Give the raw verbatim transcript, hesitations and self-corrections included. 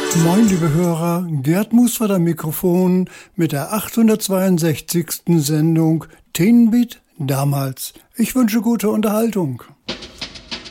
Moin, liebe Hörer, Gerd Musford am Mikrofon mit der achthundertzweiundsechzigsten Sendung Teenbeat damals. Ich wünsche gute Unterhaltung.